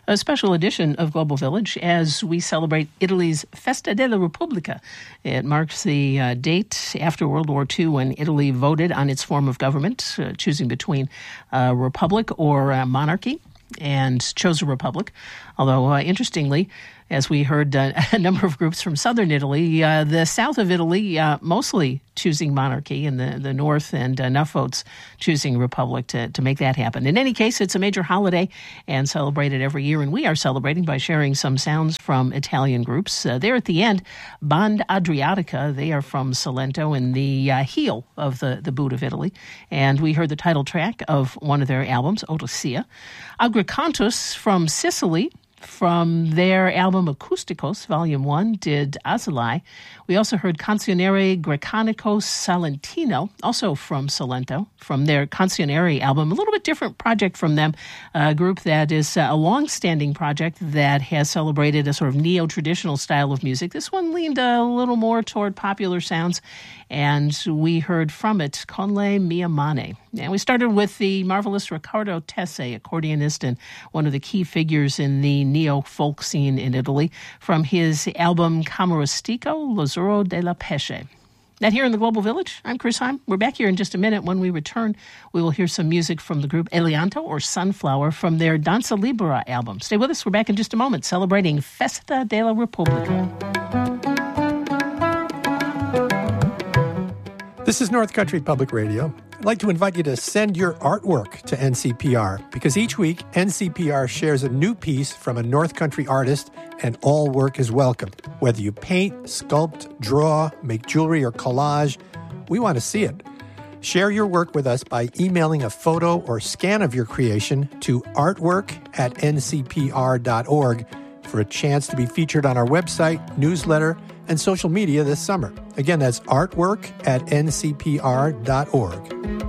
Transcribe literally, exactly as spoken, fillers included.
a special edition of Global Village as we celebrate Italy's Festa della Repubblica. It marks the uh, date after World War Two when Italy voted on its form of government, uh, choosing between a republic or a monarchy, and chose a republic. Although, uh, interestingly, as we heard uh, a number of groups from southern Italy, uh, the south of Italy uh, mostly choosing monarchy, and the, the north and enough votes choosing republic to, to make that happen. In any case, it's a major holiday and celebrated every year, and we are celebrating by sharing some sounds from Italian groups. Uh, there at the end, Band Adriatica, they are from Salento in the uh, heel of the, the boot of Italy, and we heard the title track of one of their albums, Odisea. Agricantus from Sicily, from their album Acousticos, Volume one, did Azalai. We also heard Canzoniere Grecanico Salentino, also from Salento, from their Canzoniere album. A little bit different project from them, a group that is a long-standing project that has celebrated a sort of neo-traditional style of music. This one leaned a little more toward popular sounds, and we heard from it Con le mie mani. And we started with the marvelous Riccardo Tesse, accordionist and one of the key figures in the neo-folk scene in Italy, from his album Camerastico, L'Azzurro della Pesce. That here in the Global Village, I'm Chris Heim. We're back here in just a minute. When we return, we will hear some music from the group Elianto, or Sunflower, from their Danza Libera album. Stay with us. We're back in just a moment, celebrating Festa della Repubblica. This is North Country Public Radio. I'd like to invite you to send your artwork to N C P R, because each week N C P R shares a new piece from a North Country artist, and all work is welcome. Whether you paint, sculpt, draw, make jewelry, or collage, we want to see it. Share your work with us by emailing a photo or scan of your creation to artwork at n c p r dot org for a chance to be featured on our website, newsletter, and social media this summer. Again, that's artwork at n c p r dot org.